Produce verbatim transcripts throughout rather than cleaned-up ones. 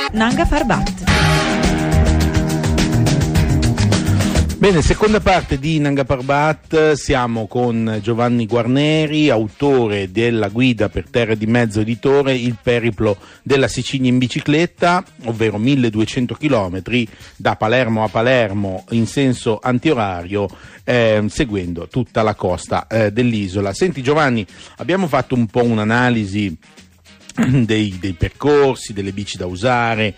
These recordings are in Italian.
Nanga Parbat. Bene, seconda parte di Nanga Parbat, siamo con Giovanni Guarneri, autore della guida per terre di mezzo, editore Il periplo della Sicilia in bicicletta, ovvero milleduecento chilometri da Palermo a Palermo in senso antiorario, eh, seguendo tutta la costa eh, dell'isola. Senti Giovanni, abbiamo fatto un po' un'analisi dei, dei percorsi, delle bici da usare,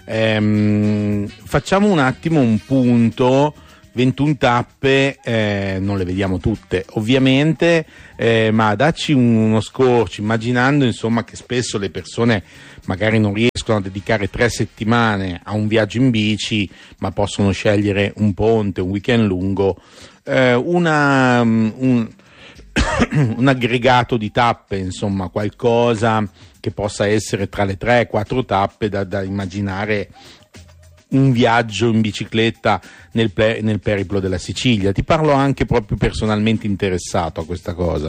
ehm, facciamo un attimo un punto. ventuno tappe, eh, non le vediamo tutte ovviamente, eh, ma dacci uno scorcio, immaginando insomma che spesso le persone magari non riescono a dedicare tre settimane a un viaggio in bici, ma possono scegliere un ponte, un weekend lungo, eh, una, un, un aggregato di tappe, insomma qualcosa che possa essere tra le tre e quattro tappe da, da immaginare un viaggio in bicicletta nel, pe- nel periplo della Sicilia. Ti parlo anche proprio personalmente interessato a questa cosa.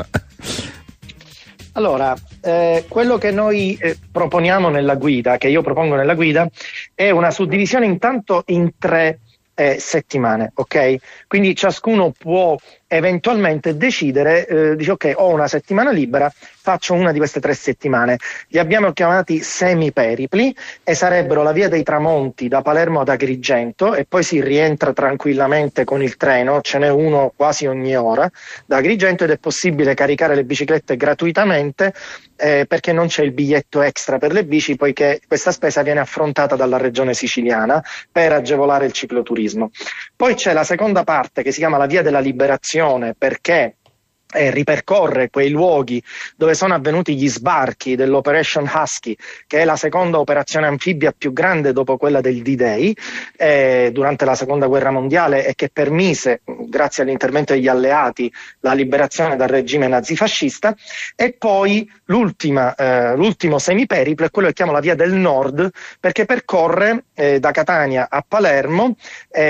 Allora, eh, quello che noi eh, proponiamo nella guida, che io propongo nella guida, è una suddivisione intanto in tre eh, settimane, ok? Quindi ciascuno può eventualmente decidere, eh, dice ok, ho una settimana libera, faccio una di queste tre settimane. Li abbiamo chiamati semiperipli e sarebbero la via dei Tramonti da Palermo ad Agrigento, e poi si rientra tranquillamente con il treno, ce n'è uno quasi ogni ora da Agrigento, ed è possibile caricare le biciclette gratuitamente eh, perché non c'è il biglietto extra per le bici, poiché questa spesa viene affrontata dalla regione siciliana per agevolare il cicloturismo. Poi c'è la seconda parte che si chiama la via della liberazione, perché Eh, ripercorre quei luoghi dove sono avvenuti gli sbarchi dell'Operation Husky, che è la seconda operazione anfibia più grande dopo quella del D-Day eh, durante la seconda guerra mondiale, e che permise, grazie all'intervento degli alleati, la liberazione dal regime nazifascista. E poi l'ultima, eh, l'ultimo semiperiplo è quello che chiamo la via del nord, perché percorre eh, da Catania a Palermo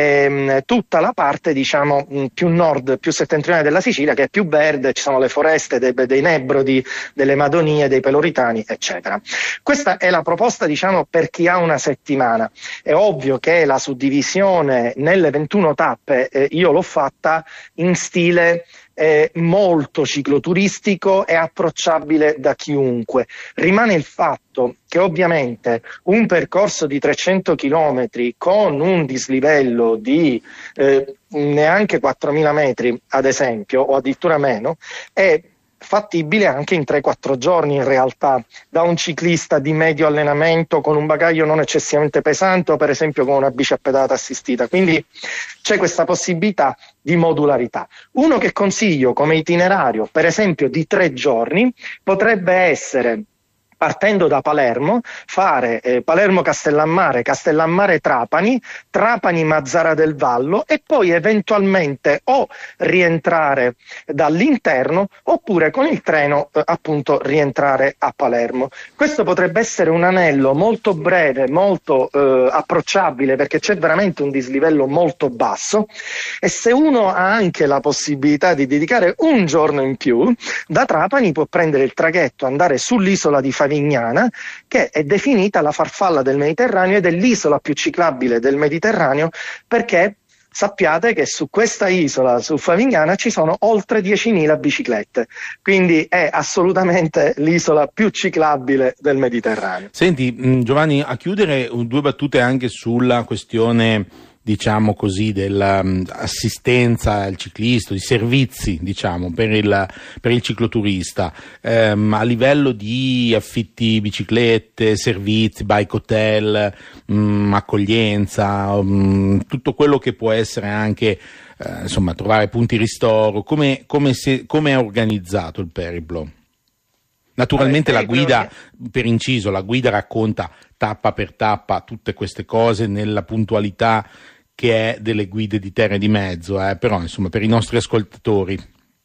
eh, tutta la parte diciamo più nord, più settentrionale della Sicilia, che è più verde, ci sono le foreste dei, dei Nebrodi, delle Madonie, dei Peloritani, eccetera. Questa è la proposta, diciamo, per chi ha una settimana. È ovvio che la suddivisione nelle ventuno tappe eh, io l'ho fatta in stile eh, molto cicloturistico e approcciabile da chiunque. Rimane il fatto che ovviamente un percorso di trecento chilometri con un dislivello di eh, neanche quattromila metri, ad esempio, o addirittura meno, è fattibile anche in tre quattro giorni in realtà, da un ciclista di medio allenamento con un bagaglio non eccessivamente pesante, o per esempio con una bici a pedata assistita. Quindi c'è questa possibilità di modularità. Uno che consiglio come itinerario, per esempio di tre giorni, potrebbe essere, partendo da Palermo, fare eh, Palermo-Castellammare, Castellammare-Trapani, Trapani-Mazzara del Vallo, e poi eventualmente o rientrare dall'interno oppure con il treno eh, appunto rientrare a Palermo. Questo potrebbe essere un anello molto breve, molto eh, approcciabile, perché c'è veramente un dislivello molto basso, e se uno ha anche la possibilità di dedicare un giorno in più, da Trapani può prendere il traghetto, andare sull'isola di Favignana, che è definita la farfalla del Mediterraneo ed è l'isola più ciclabile del Mediterraneo, perché sappiate che su questa isola, su Favignana, ci sono oltre diecimila biciclette, quindi è assolutamente l'isola più ciclabile del Mediterraneo. Senti Giovanni, a chiudere due battute anche sulla questione, diciamo così, dell'assistenza al ciclista, di servizi, diciamo, per il, per il cicloturista, ehm, a livello di affitti biciclette, servizi, bike hotel, mh, accoglienza, mh, tutto quello che può essere anche, eh, insomma, trovare punti ristoro, come, come, se, come è organizzato il periplo? Naturalmente la guida, per inciso, la guida racconta tappa per tappa tutte queste cose nella puntualità che è delle guide di terre di mezzo, eh, però insomma per i nostri ascoltatori.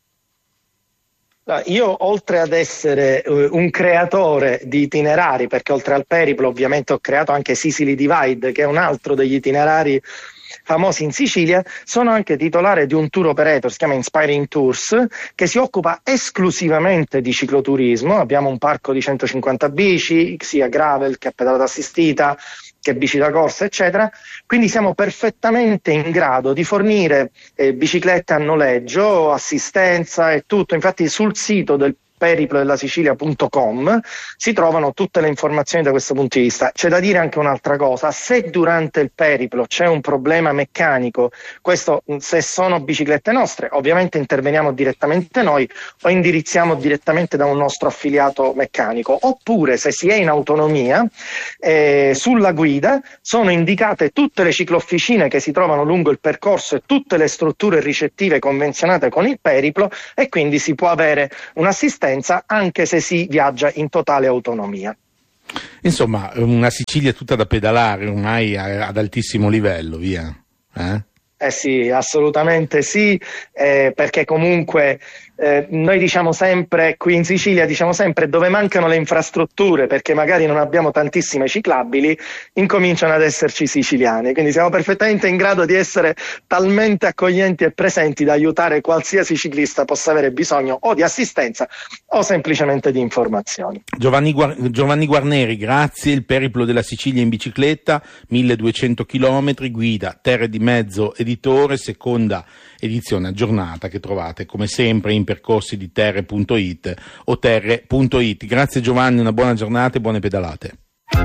Io, oltre ad essere uh, un creatore di itinerari, perché oltre al periplo ovviamente ho creato anche Sicily Divide, che è un altro degli itinerari famosi in Sicilia, sono anche titolare di un tour operator, si chiama Inspiring Tours, che si occupa esclusivamente di cicloturismo. Abbiamo un parco di centocinquanta bici, sia gravel che a pedalata assistita, che bici da corsa, eccetera. Quindi siamo perfettamente in grado di fornire eh, biciclette a noleggio, assistenza e tutto. Infatti sul sito del periplo della Sicilia punto com si trovano tutte le informazioni da questo punto di vista. C'è da dire anche un'altra cosa: se durante il periplo c'è un problema meccanico, questo se sono biciclette nostre, ovviamente interveniamo direttamente noi o indirizziamo direttamente da un nostro affiliato meccanico, oppure se si è in autonomia, eh, sulla guida sono indicate tutte le ciclofficine che si trovano lungo il percorso e tutte le strutture ricettive convenzionate con il periplo, e quindi si può avere un'assistenza anche se si viaggia in totale autonomia. Insomma, una Sicilia tutta da pedalare ormai ad altissimo livello, via. Eh? Eh sì, assolutamente sì, eh, perché comunque eh, noi diciamo sempre, qui in Sicilia diciamo sempre, dove mancano le infrastrutture, perché magari non abbiamo tantissime ciclabili, incominciano ad esserci siciliani, quindi siamo perfettamente in grado di essere talmente accoglienti e presenti da aiutare qualsiasi ciclista possa avere bisogno o di assistenza o semplicemente di informazioni. Giovanni, Guar- Giovanni Guarneri, grazie. Il periplo della Sicilia in bicicletta, milleduecento chilometri, guida Terre di Mezzo editore, seconda edizione aggiornata che trovate come sempre in percorsi di terre punto it o terre punto it. Grazie Giovanni, una buona giornata e buone pedalate.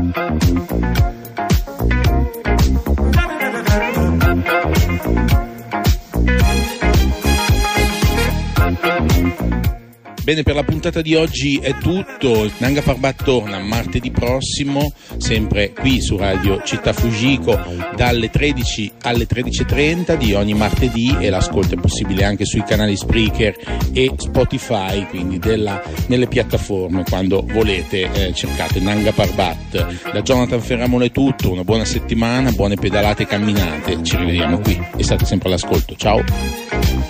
Bene, per la puntata di oggi è tutto. Nanga Parbat torna martedì prossimo, sempre qui su Radio Città Fujiko, dalle tredici alle tredici e trenta di ogni martedì, e l'ascolto è possibile anche sui canali Spreaker e Spotify, quindi della, nelle piattaforme, quando volete eh, cercate Nanga Parbat. Da Jonathan Ferramolo è tutto, una buona settimana, buone pedalate e camminate, ci rivediamo qui e state sempre all'ascolto. Ciao!